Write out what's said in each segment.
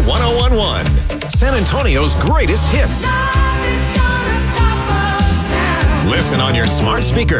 1011, San Antonio's greatest hits. Listen on your smart speaker.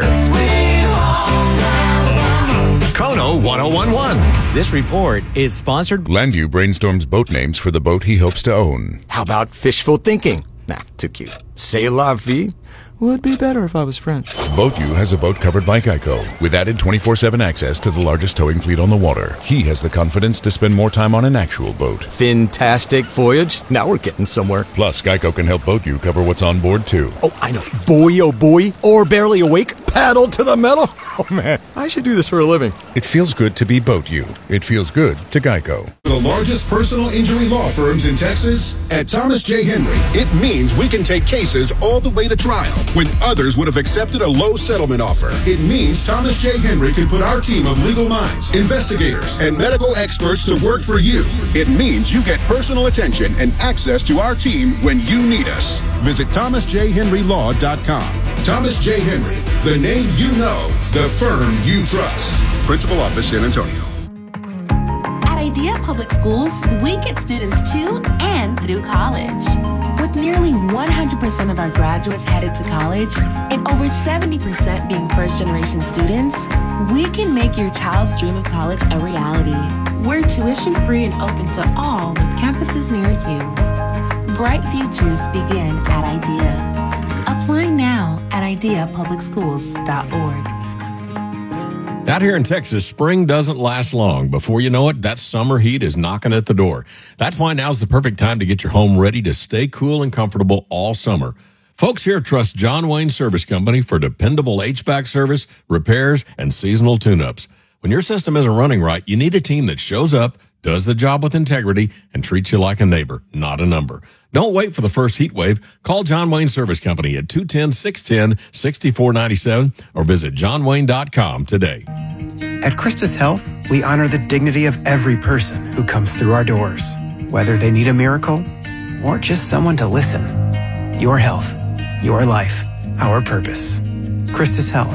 Kono 1011. This report is sponsored. Landu brainstorms boat names for the boat he hopes to own. How about fishful thinking? Nah, too cute. C'est la vie would be better if I was French. BoatU has a boat covered by Geico, with added 24/7 access to the largest towing fleet on the water. He has the confidence to spend more time on an actual boat. Fantastic voyage. Now we're getting somewhere. Plus, Geico can help BoatU cover what's on board, too. Oh, I know. Boy, oh boy. Or barely awake. Paddle to the metal. Oh, man. I should do this for a living. It feels good to be BoatU. It feels good to Geico. The largest personal injury law firms in Texas, at Thomas J. Henry, it means we can take cases all the way to trial when others would have accepted a low settlement offer. It means Thomas J. Henry can put our team of legal minds, investigators, and medical experts to work for you. It means you get personal attention and access to our team when you need us. Visit thomasjhenrylaw.com. Thomas J. Henry, the name you know, the firm you trust. Principal Office, San Antonio. At Idea Public Schools, we get students to and through college. With nearly 100% of our graduates headed to college and over 70% being first-generation students, we can make your child's dream of college a reality. We're tuition-free and open to all with campuses near you. Bright futures begin at IDEA. Apply now at ideapublicschools.org. Out here in Texas, spring doesn't last long. Before you know it, that summer heat is knocking at the door. That's why now's the perfect time to get your home ready to stay cool and comfortable all summer. Folks here trust John Wayne Service Company for dependable HVAC service, repairs, and seasonal tune-ups. When your system isn't running right, you need a team that shows up, does the job with integrity, and treats you like a neighbor, not a number. Don't wait for the first heat wave. Call John Wayne Service Company at 210-610-6497 or visit johnwayne.com today. At Christus Health, we honor the dignity of every person who comes through our doors, whether they need a miracle or just someone to listen. Your health, your life, our purpose. Christus Health.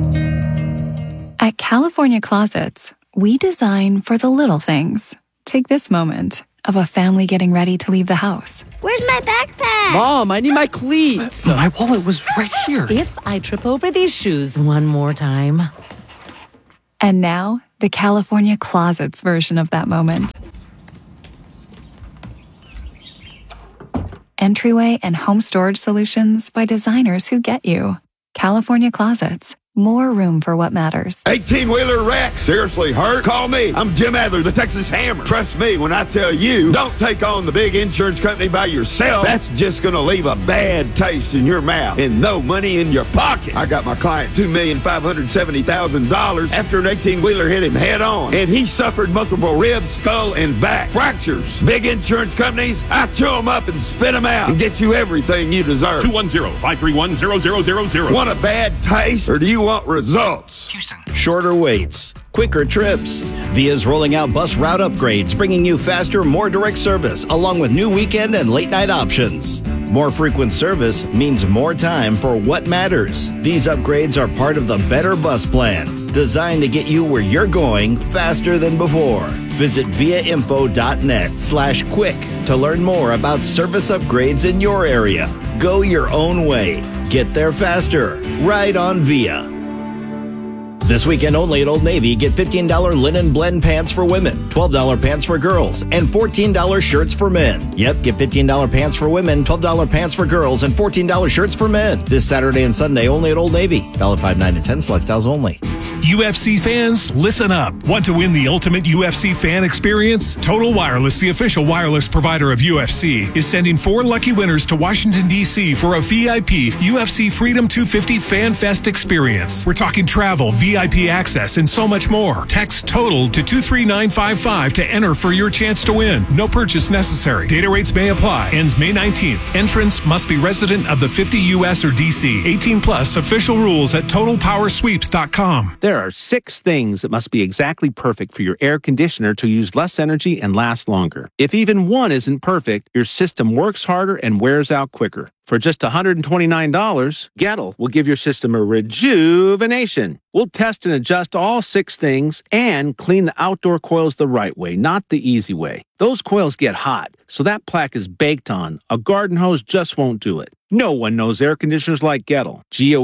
At California Closets, we design for the little things. Take this moment of a family getting ready to leave the house. Where's my backpack? Mom, I need my cleats. My wallet was right here. If I trip over these shoes one more time. And now, the California Closets version of that moment. Entryway and home storage solutions by designers who get you. California Closets. More room for what matters. 18-wheeler wreck? Seriously hurt? Call me. I'm Jim Adler, the Texas Hammer. Trust me when I tell you, don't take on the big insurance company by yourself. That's just going to leave a bad taste in your mouth and no money in your pocket. I got my client $2,570,000 after an 18-wheeler hit him head on, and he suffered multiple ribs, skull, and back fractures. Big insurance companies, I chew them up and spit them out and get you everything you deserve. 210-531-0000. Want a bad taste, or do you want results? Houston. Shorter waits, quicker trips. Via's rolling out bus route upgrades, bringing you faster, more direct service, along with new weekend and late night options. More frequent service means more time for what matters. These upgrades are part of the Better Bus Plan, designed to get you where you're going faster than before. Visit viainfo.net/quick to learn more about service upgrades in your area. Go your own way. Get there faster. Ride on Via. This weekend only at Old Navy, get $15 linen blend pants for women, $12 pants for girls, and $14 shirts for men. Yep, get $15 pants for women, $12 pants for girls, and $14 shirts for men. This Saturday and Sunday only at Old Navy. Valid 5/9 to 10, select styles only. UFC fans, listen up. Want to win the ultimate UFC fan experience? Total Wireless, the official wireless provider of UFC, is sending 4 lucky winners to Washington, D.C. for a VIP UFC Freedom 250 Fan Fest experience. We're talking travel, VIP access, and so much more. Text TOTAL to 23955 to enter for your chance to win. No purchase necessary. Data rates may apply. Ends May 19th. Entrants must be resident of the 50 U.S. or D.C. 18 plus. Official rules at TotalPowerSweeps.com. There There are 6 things that must be exactly perfect for your air conditioner to use less energy and last longer. If even one isn't perfect, your system works harder and wears out quicker. For just $129, Gettle will give your system a rejuvenation. We'll test and adjust all 6 things and clean the outdoor coils the right way, not the easy way. Those coils get hot, so that plaque is baked on. A garden hose just won't do it. No one knows air conditioners like Gettle.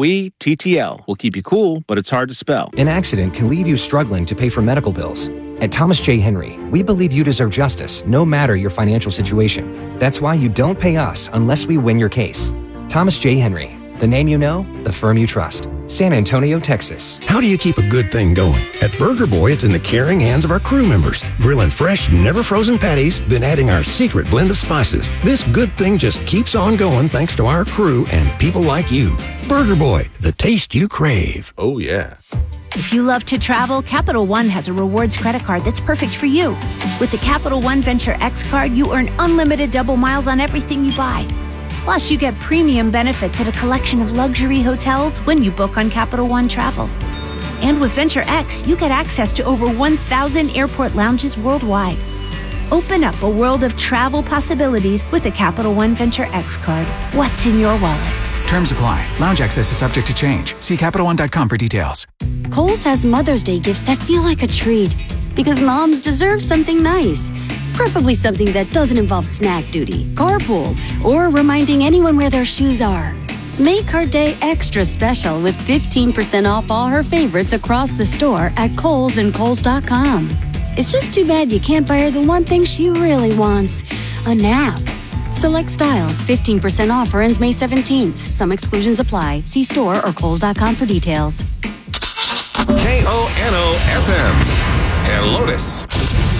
Goettl will keep you cool, but it's hard to spell. An accident can leave you struggling to pay for medical bills. At Thomas J. Henry, we believe you deserve justice no matter your financial situation. That's why you don't pay us unless we win your case. Thomas J. Henry, the name you know, the firm you trust. San Antonio, Texas. How do you keep a good thing going? At Burger Boy, it's in the caring hands of our crew members. Grilling fresh, never frozen patties, then adding our secret blend of spices. This good thing just keeps on going thanks to our crew and people like you. Burger Boy, the taste you crave. Oh, yeah. If you love to travel, Capital One has a rewards credit card that's perfect for you. With the Capital One Venture X card, you earn unlimited double miles on everything you buy. Plus, you get premium benefits at a collection of luxury hotels when you book on Capital One Travel. And with Venture X, you get access to over 1,000 airport lounges worldwide. Open up a world of travel possibilities with the Capital One Venture X card. What's in your wallet? Terms apply. Lounge access is subject to change. See CapitalOne.com for details. Kohl's has Mother's Day gifts that feel like a treat because moms deserve something nice. Preferably something that doesn't involve snack duty, carpool, or reminding anyone where their shoes are. Make her day extra special with 15% off all her favorites across the store at Kohl's and Kohls.com. It's just too bad you can't buy her the one thing she really wants, a nap. Select styles, 15% off ends May 17th. Some exclusions apply. See store or Kohls.com for details. KONO FM and Lotus.